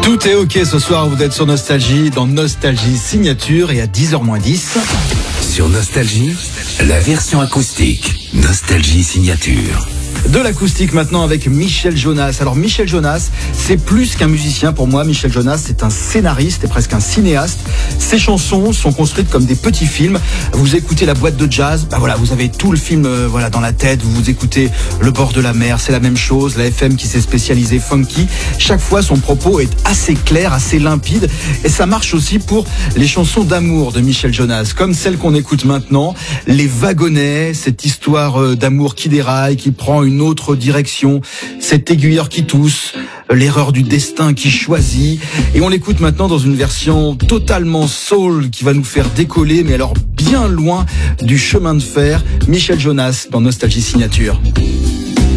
Tout est ok ce soir, vous êtes sur Nostalgie, dans Nostalgie Signature et à 10h-10. Sur Nostalgie, la version acoustique. Nostalgie Signature. De l'acoustique maintenant avec Michel Jonas. Alors Michel Jonas, c'est plus qu'un musicien pour moi. Michel Jonas, c'est un scénariste et presque un cinéaste. Ses chansons sont construites comme des petits films. Vous écoutez la boîte de jazz, voilà, vous avez tout le film dans la tête. Vous écoutez Le bord de la mer, c'est la même chose. La FM qui s'est spécialisée funky. Chaque fois, son propos est assez clair, assez limpide. Et ça marche aussi pour les chansons d'amour de Michel Jonas, comme celle qu'on écoute maintenant, Les Wagonnets, cette histoire d'amour qui déraille, qui prend une autre direction, cet aiguilleur qui tousse, l'erreur du destin qui choisit. Et on l'écoute maintenant dans une version totalement soul qui va nous faire décoller, mais alors bien loin du chemin de fer. Michel Jonas dans Nostalgie Signature.